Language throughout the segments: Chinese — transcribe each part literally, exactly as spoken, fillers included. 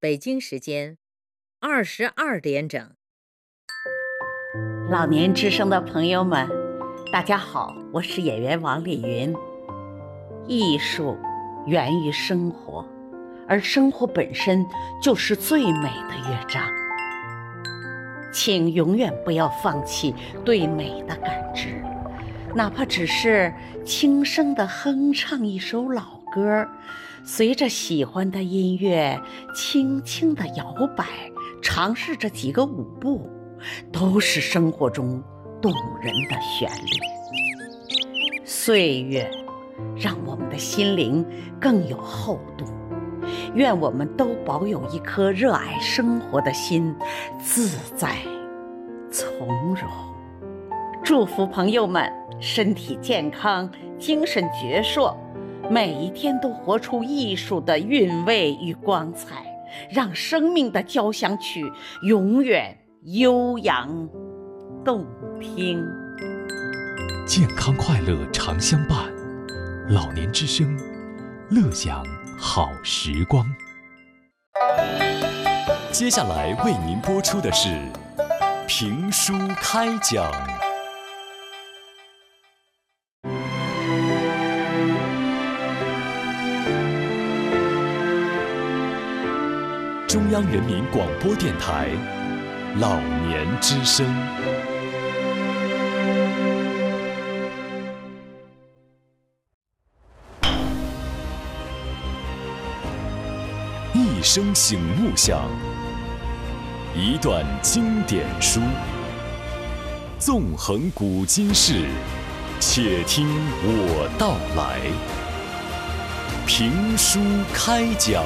北京时间二十二点整。 老年之声的朋友们，大家好，我是演员王丽云。艺术源于生活，而生活本身就是最美的乐章。请永远不要放弃对美的感知，哪怕只是轻声地哼唱一首老歌，随着喜欢的音乐轻轻地摇摆，尝试着几个舞步，都是生活中动人的旋律。岁月让我们的心灵更有厚度，愿我们都保有一颗热爱生活的心，自在从容。祝福朋友们身体健康，精神矍铄，每一天都活出艺术的韵味与光彩，让生命的交响曲永远悠扬动听。 健康快乐常相伴，老年之声，乐享好时光。接下来为您播出的是评书开讲。中央人民广播电台老年之声。一声醒目响，一段经典书，纵横古今事，且听我道来。评书开讲。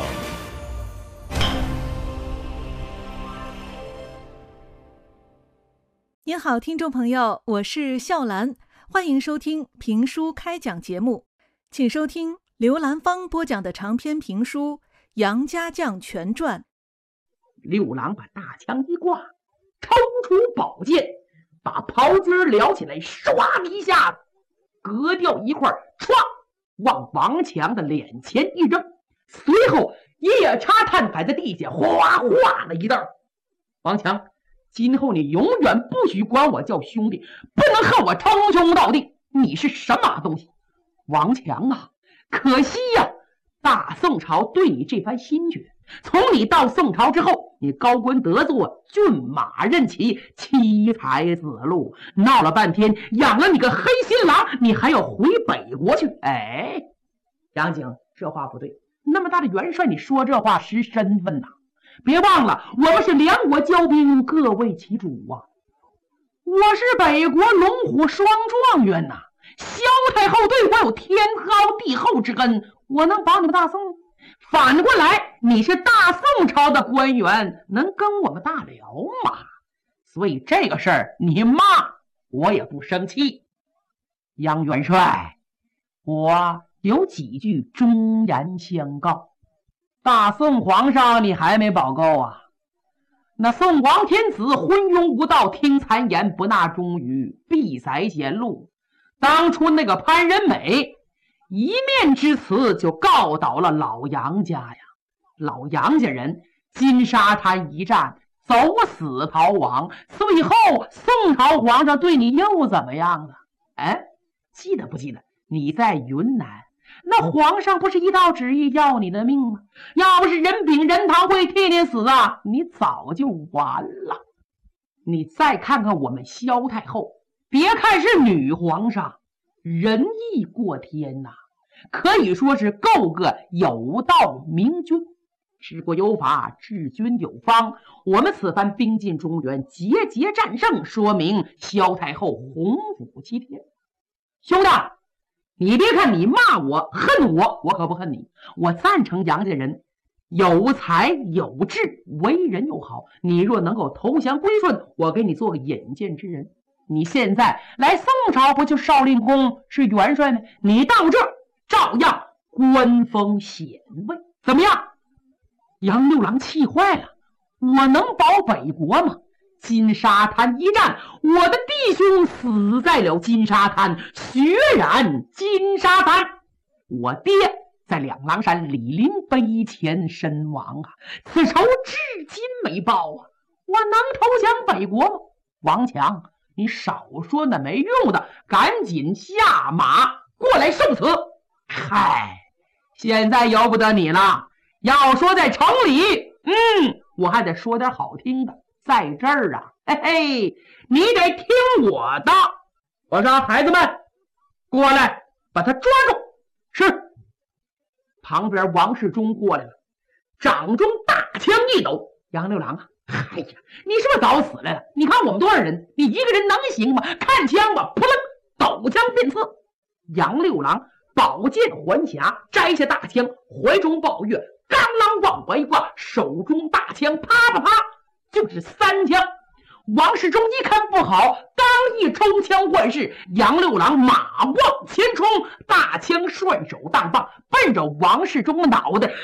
您好，听众朋友，我是笑兰，欢迎收听评书开讲节目，请收听刘兰芳播讲的长篇评书《杨家将全传》。 六郎把大枪一挂，抽出宝剑，把袍襟撩起来，唰的一下子割掉一块，唰往王强的脸前一扔，随后夜叉炭摆在地下，哗哗的一道。王强，今后你永远不许管我叫兄弟，不能和我称兄道弟，你是什么东西？王强啊，可惜呀、啊，大宋朝对你这番心决，从你到宋朝之后，你高官得坐，骏马任骑，七才子路，闹了半天，养了你个黑心郎，你还要回北国去？哎，杨景，这话不对，那么大的元帅，你说这话失身份呐！别忘了，我们是两国交兵，各为其主啊！我是北国龙虎双状元呐、啊，萧太后对我有天高地厚之恩，我能保你们大宋？反过来，你是大宋朝的官员，能跟我们大辽吗？所以这个事儿你骂我也不生气。杨元帅，我有几句忠言相告。大宋皇上你还没保够啊？那宋王天子昏庸无道，听谗言，不纳忠语，必宰贤禄。当初那个潘仁美一面之词就告倒了老杨家呀，老杨家人金沙滩一战走死逃亡，最后宋朝皇上对你又怎么样了？哎，记得不记得你在云南那皇上不是一道旨意要你的命吗？要不是任秉任堂会替你死啊，你早就完了。你再看看我们萧太后，别看是女皇上，仁义过天呐、啊，可以说是够个有道明君，治国有法，治军有方。我们此番兵进中原，节节战胜，说明萧太后洪武齐天。兄弟，你别看你骂我恨我，我可不恨你。我赞成杨家人有才有志，为人又好。你若能够投降归顺，我给你做个引荐之人。你现在来宋朝不就少令公是元帅吗？你到这照样官封显位，怎么样？杨六郎气坏了，我能保北国吗？金沙滩一战，我的弟兄死在了金沙滩，血染金沙滩。我爹在两狼山李林碑前身亡啊！此仇至今没报啊！我能投降北国吗？王强，你少说那没用的，赶紧下马过来受死！嗨，现在由不得你了。要说在城里，嗯，我还得说点好听的。在这儿啊，嘿嘿，你得听我的。我说孩子们，过来，把他抓住。是。旁边王世忠过来了，掌中大枪一抖，杨六郎啊，哎呀，你是不是早死来了？你看我们多少人，你一个人能行吗？看枪吧，扑棱，抖枪便刺。杨六郎宝剑环匣，摘下大枪，怀中抱月，刚啷往外挂，手中大枪啪啪啪就是三枪。王世忠一看不好，刚一抽枪换势，杨六郎马往前冲，大枪顺手当棒，奔着王世忠的脑袋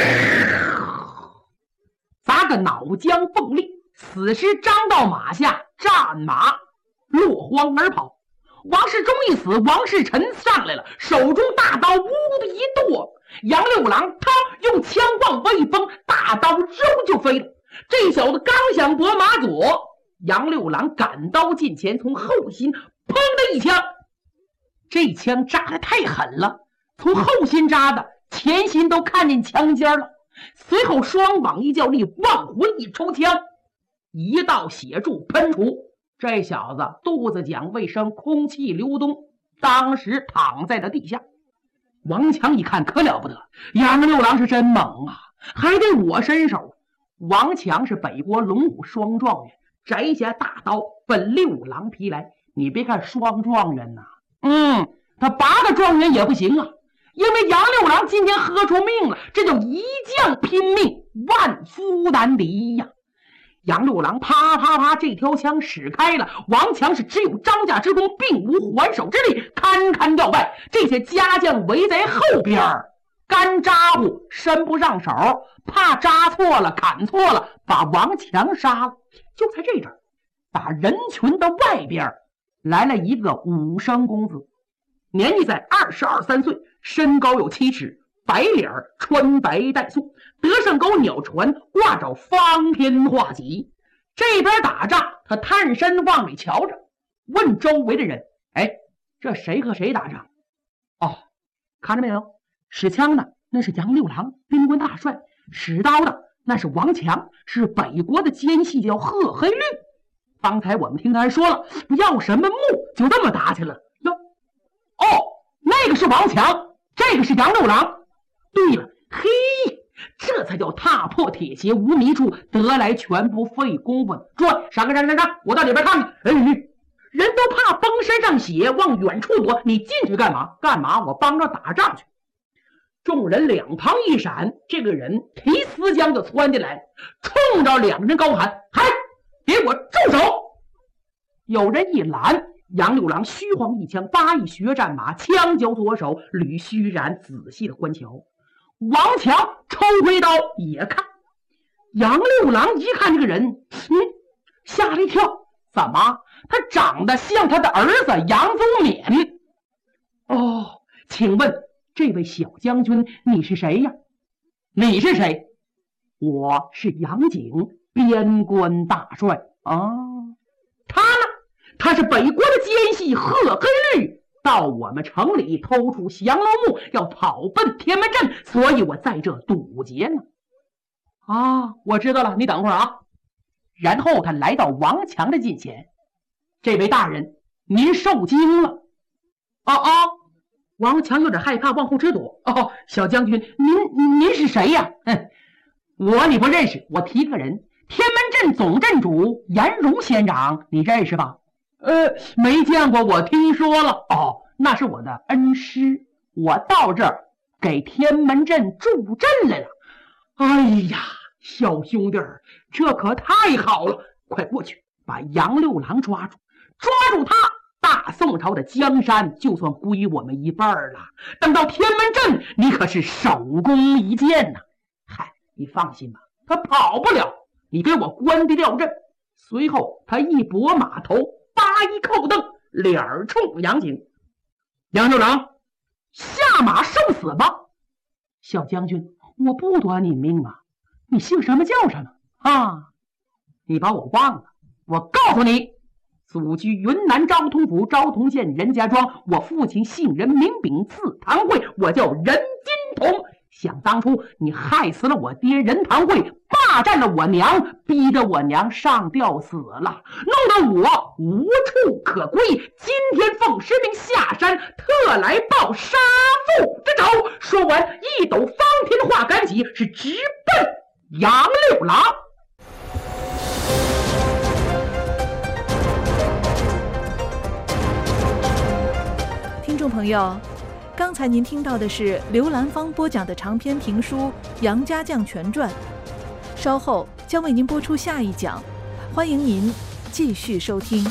砸个脑浆迸裂。死尸张到马下，战马落荒而跑。王世忠一死，王世臣上来了，手中大刀呜的一剁，杨六郎他用枪往外一崩，大刀扔就飞了。这小子刚想夺马左，杨六郎赶刀近前，从后心砰的一枪，这枪扎得太狠了，从后心扎的，前心都看见枪尖了。随后双膀一较力，往回一抽枪，一道血柱喷出，这小子肚子讲卫生，空气流动，当时躺在了地下。王强一看可了不得，杨六郎是真猛啊，还得我伸手。王强是北国龙武双状元，摘下大刀奔六郎劈来。你别看双状元呐、啊，嗯，他八个状元也不行啊，因为杨六郎今天喝出命了，这叫一将拼命，万夫难敌呀。杨六郎啪啪啪，这条枪使开了，王强是只有张架之功，并无还手之力，堪堪要败。这些家将围在后边，干扎呼，伸不上手，怕扎错了砍错了，把王强杀了。就在这阵儿，打人群的外边来了一个武生公子，年纪在二十二三岁，身高有七尺，白脸穿白带素，德胜沟鸟船，挂着方天画戟。这边打仗，他探身往里瞧着，问周围的人：“哎，这谁和谁打仗？”哦，看着没有？使枪的那是杨六郎，兵官大帅；使刀的那是王强，是北国的奸细，叫贺黑律。刚才我们听他还说了，要什么木，就这么打起来了。哟，哦，那个是王强，这个是杨六郎。对了，嘿，这才叫踏破铁鞋无觅处，得来全不费功夫。诸位，闪开闪开闪开，我到里边看看。哎，人都怕崩身上血，往远处躲，你进去干嘛？干嘛？我帮着打仗去。众人两旁一闪，这个人提丝缰就窜进来，冲着两人高喊：“嗨，给我住手！”有人一拦，杨六郎虚晃一枪，八一学战马，枪交左手，吕虚然仔细的观瞧。王强抽回刀也看，杨六郎一看这个人，嗯，吓了一跳，怎么？他长得像他的儿子杨宗勉。哦，请问这位小将军，你是谁呀？你是谁？我是杨景，边关大帅啊。他呢？他是北国的奸细贺黑律，到我们城里偷出降龙木，要跑奔天门阵，所以我在这堵截呢。啊，我知道了，你等会儿啊。然后他来到王强的近前，这位大人，您受惊了。哦哦，王强有点害怕，往后直躲。哦，小将军，您您是谁呀？哼，我你不认识，我提个人，天门阵总阵主颜荣先长，你认识吧？呃，没见过，我听说了。哦，那是我的恩师，我到这儿给天门阵助阵来了。哎呀，小兄弟儿，这可太好了！快过去把杨六郎抓住，抓住他，大宋朝的江山就算归我们一半了。等到天门阵，你可是首功一件呐！嗨，你放心吧，他跑不了，你给我关闭掉阵。随后他一拨马头，八一扣蹬，脸儿冲杨景：“杨六郎，下马受死吧！” 小将军，我不夺你命啊！你姓什么叫什么啊？你把我忘了？我告诉你，祖居云南昭通府昭通县任家庄，我父亲姓任，名炳，字堂会，我叫任金童。想当初你害死了我爹任堂会，霸占了我娘，逼得我娘上吊死了，弄得我无处可归。今天奉师命下山，特来报杀父之仇。说完，一抖方天画杆戟，是直奔杨六郎。 听众朋友，刚才您听到的是刘兰芳播讲的长篇评书《杨家将全传》，稍后将为您播出下一讲，欢迎您继续收听。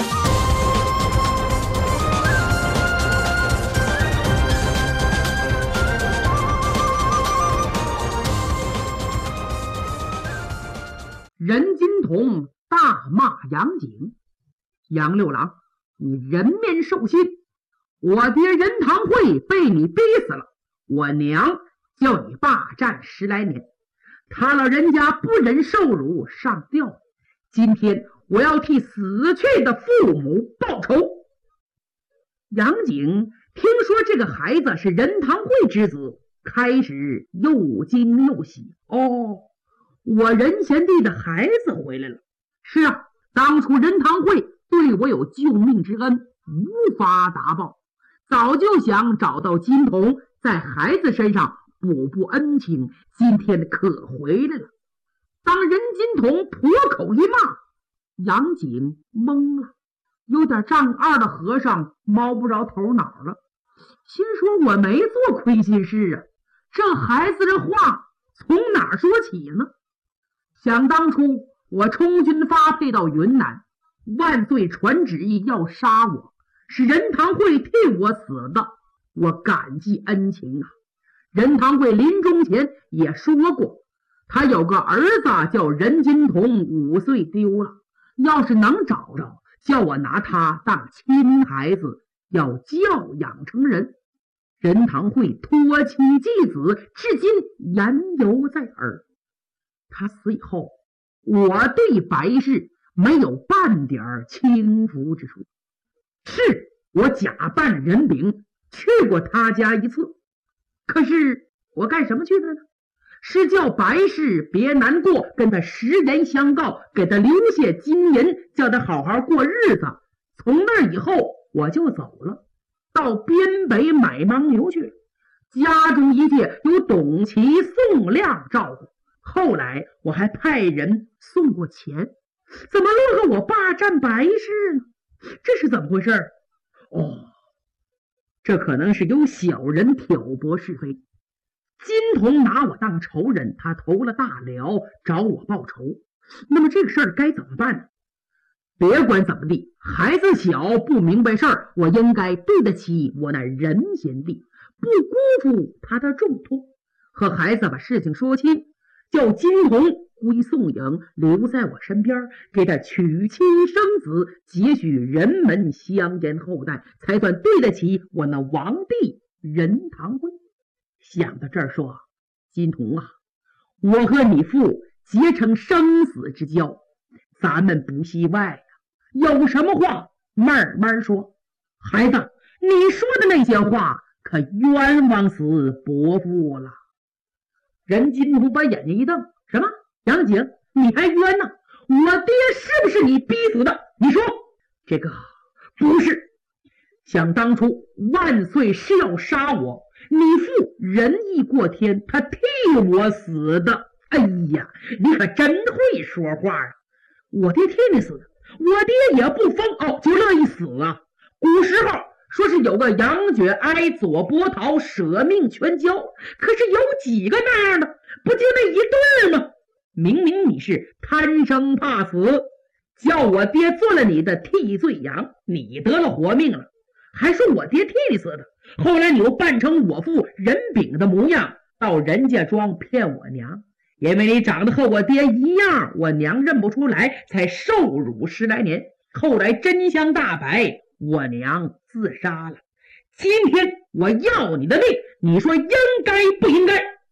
任金童大骂杨景：“杨六郎，你人面兽心！我爹任堂会被你逼死了，我娘叫你霸占十来年，他老人家不忍受辱上吊，今天我要替死去的父母报仇。”杨景听说这个孩子是任堂会之子，开始又惊又喜。哦，我任贤弟的孩子回来了。是啊，当初任堂会对我有救命之恩，无法答报，早就想找到金童，在孩子身上补补恩情，今天可回来了。当任金童破口一骂，杨景懵了，有点丈二的和尚摸不着头脑了，心说我没做亏心事啊，这孩子的话从哪说起呢？想当初我充军发配到云南，万岁传旨意要杀我，是任堂会替我死的，我感激恩情啊。任堂会临终前也说过，他有个儿子叫任金童，五岁丢了，要是能找着，叫我拿他当亲孩子，要教养成人。任堂会托妻继子，至今言犹在耳。他死以后，我对白氏没有半点轻浮之处。是我假扮任炳去过他家一次，可是我干什么去的呢？是叫白氏别难过，跟他实言相告，给他留下金银，叫他好好过日子。从那以后我就走了，到边北买牦牛去了，家中一切由董其、宋亮照顾。后来我还派人送过钱，怎么落个我霸占白氏呢？这是怎么回事？哦，这可能是有小人挑拨是非。金童拿我当仇人，他投了大辽，找我报仇。那么这个事儿该怎么办呢？别管怎么地，孩子小不明白事儿，我应该对得起我那任贤弟，不辜负他的重托，和孩子把事情说清，叫金童归宋颖，留在我身边，给他娶妻生子，结许人门香烟后代，才算对得起我那王弟任堂会。想到这儿说：“金童啊，我和你父结成生死之交，咱们不戏外呀，有什么话慢慢说。孩子，你说的那些话可冤枉死伯父了。”任金童把眼睛一瞪：“什么？杨景，你还冤呢？我爹是不是你逼死的？你说。”这个不是，想当初万岁是要杀我，你父仁义过天，他替我死的。哎呀，你可真会说话啊！我爹替你死的，我爹也不疯哦，就乐意死啊。古时候说是有个杨觉哀左伯桃舍命全交，可是有几个那样的？不就那一对吗？明明你是贪生怕死，叫我爹做了你的替罪羊，你得了活命了，还说我爹替你死的。后来你又扮成我父任炳的模样，到人家庄骗我娘，因为你长得和我爹一样，我娘认不出来，才受辱十来年。后来真相大白，我娘自杀了。今天我要你的命，你说应该不应该？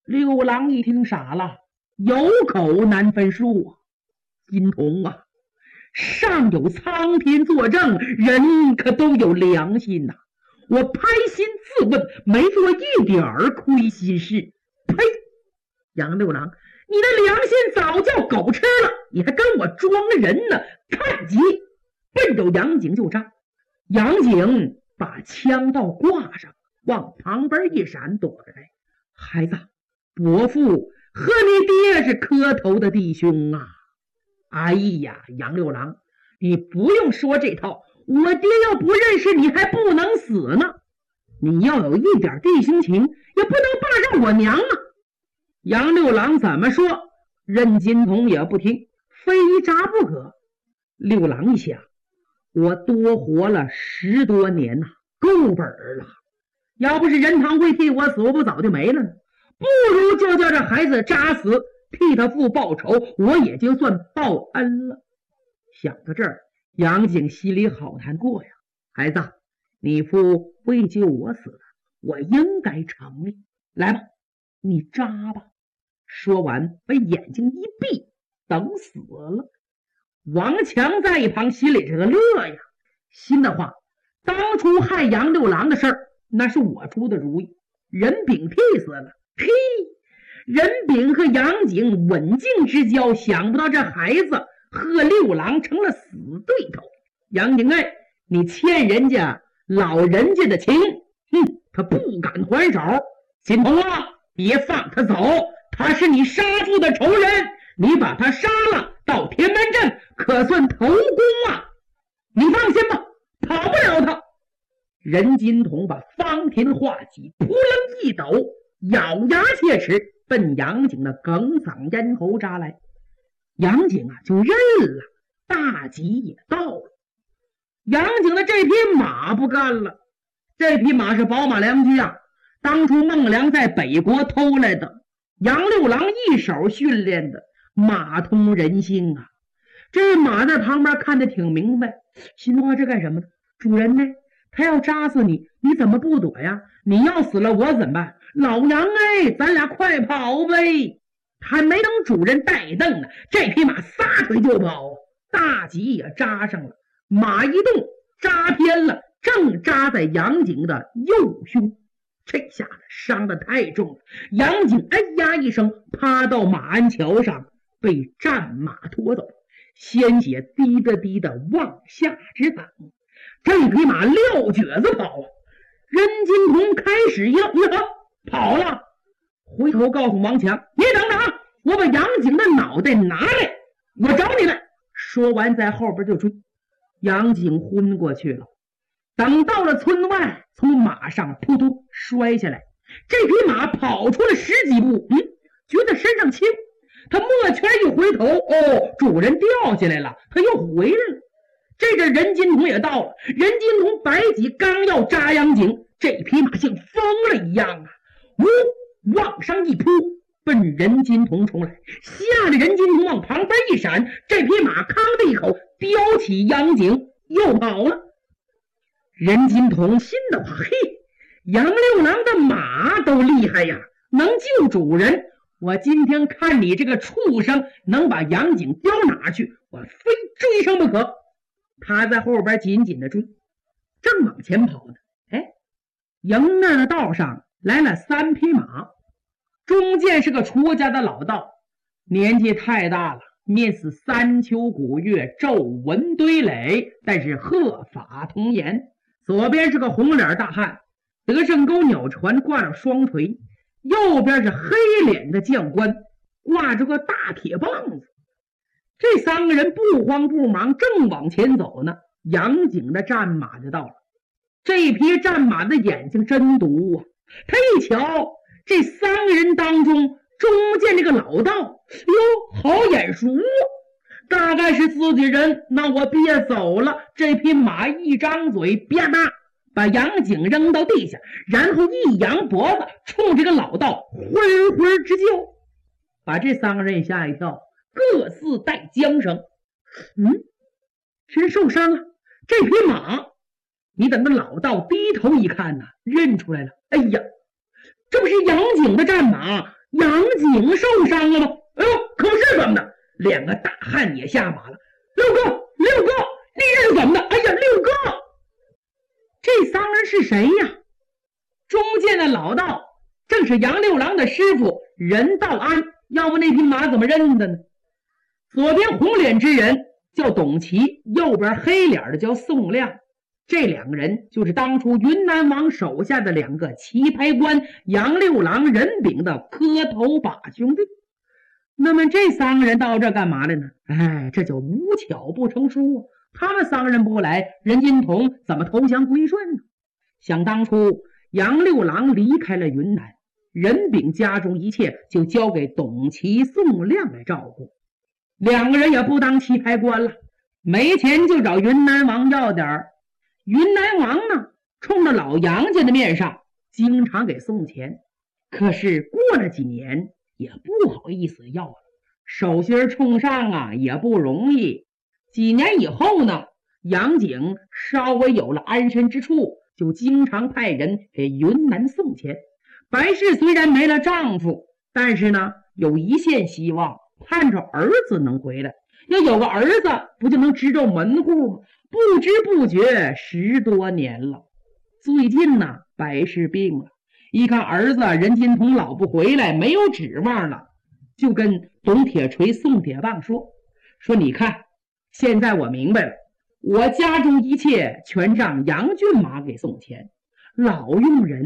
六郎一听傻了，有口难分数啊！金童啊，上有苍天作证，人可都有良心呐、啊！我拍心自问，没做一点儿亏心事。呸！杨六郎，你的良心早叫狗吃了，你还跟我装人呢！看急，奔着杨景就扎。杨景把枪刀挂上，往旁边一闪，躲着来。孩子，伯父和你爹是磕头的弟兄啊！哎呀，杨六郎，你不用说这套，我爹要不认识你还不能死呢。你要有一点弟兄情，也不能霸占我娘啊！杨六郎怎么说，任金童也不听，非扎不可。六郎一想，我多活了十多年呐、啊，够本了。要不是任堂会替我死，我不早就没了呢。不如就叫这孩子扎死，替他父报仇，我也就算报恩了。想到这儿，杨景心里好难过呀。孩子，你父为救我死了，我应该偿命。来吧，你扎吧。说完，把眼睛一闭，等死了。王强在一旁心里这个乐呀，心的话，当初害杨六郎的事儿，那是我出的主意。任炳替死了，嘿，任炳和杨景刎颈之交，想不到这孩子和六郎成了死对头。杨景哎，你欠人家老人家的情，哼，他不敢还手。金童啊，别放他走，他是你杀父的仇人，你把他杀了，到天门阵可算头功啊！你放心吧，跑不了他。任金童把方天画戟扑棱一抖，咬牙切齿，奔杨景的哽嗓咽喉扎来。杨景啊就认了，大吉也到了。杨景的这匹马不干了，这匹马是宝马良驹啊，当初孟良在北国偷来的，杨六郎一手训练的，马通人性啊。这马在旁边看得挺明白，心话这干什么呢？主人呢？他要扎死你，你怎么不躲呀？你要死了我怎么办？老杨哎，咱俩快跑呗！还没等主人带蹬呢，这匹马撒腿就跑，大戟也扎上了，马一动扎偏了，正扎在杨景的右胸。这下子伤得太重了，杨景哎呀一声趴到马鞍桥上，被战马拖走，鲜血滴答滴答往下直淌。这匹马撂蹶子跑啊！任金童开始一愣，呀，跑了！回头告诉王强：“你等等，我把杨景的脑袋拿来，我找你来。”说完，在后边就追。杨景昏过去了。等到了村外，从马上扑通摔下来。这匹马跑出了十几步，嗯，觉得身上轻，他摸圈一回头，哦，主人掉下来了，他又回来了。这阵任金童也到了，任金童白戟刚要扎杨景，这匹马像疯了一样啊，呜，往上一扑，奔任金童冲来，吓得任金童往旁边一闪，这匹马吭的一口叼起杨景又跑了。任金童心的话，嘿，杨六郎的马都厉害呀，能救主人，我今天看你这个畜生能把杨景叼哪去，我非追上不可。他在后边紧紧的追，正往前跑呢，哎，迎面的道上来了三匹马，中间是个出家的老道，年纪太大了，面似三秋古月，皱纹堆垒，但是鹤发童颜。左边是个红脸大汉，德胜钩鸟船挂着双腿，右边是黑脸的将官，挂着个大铁棒子。这三个人不慌不忙，正往前走呢，杨景的战马就到了。这匹战马的眼睛真毒啊，他一瞧这三个人当中中间这个老道，哟，好眼熟啊，大概是自己人，那我别走了。这匹马一张嘴，啪嗒把杨景扔到地下，然后一扬脖子，冲这个老道昏昏直叫，把这三个人也吓一跳，各自带缰绳。嗯，谁受伤了？这匹马，你等那老道低头一看呢、啊，认出来了。哎呀，这不是杨景的战马， 杨景受伤了吗？哎呦，可不是怎么的？两个大汉也下马了。六哥，六哥，你这是怎么的？哎呀，六哥，这三人是谁呀？中间的老道正是杨六郎的师傅任道安，要不那匹马怎么认的呢？左边红脸之人叫董齐，右边黑脸的叫宋亮。这两个人就是当初云南王手下的两个棋牌官杨六郎、任炳的磕头把兄弟。那么这三个人到这干嘛的呢？哎，这就无巧不成书啊！他们三个人不来，任金童怎么投降归顺呢？想当初杨六郎离开了云南，任炳家中一切就交给董齐、宋亮来照顾。两个人也不当棋牌官了，没钱就找云南王要点儿。云南王呢，冲着老杨家的面上经常给送钱，可是过了几年也不好意思要了，手心冲上啊也不容易。几年以后呢，杨景稍微有了安身之处，就经常派人给云南送钱。白氏虽然没了丈夫，但是呢有一线希望，盼着儿子能回来。要有个儿子，不就能支着门户吗？不知不觉十多年了。最近呢，白氏病了，一看儿子任金童老不回来，没有指望了，就跟董铁锤、宋铁棒说说你看，现在我明白了，我家中一切全让杨骏马给送钱，老用人